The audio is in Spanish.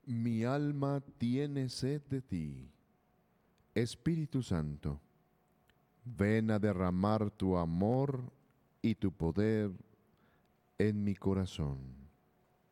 Mi alma tiene sed de ti. Espíritu Santo, ven a derramar tu amor y tu poder en mi corazón.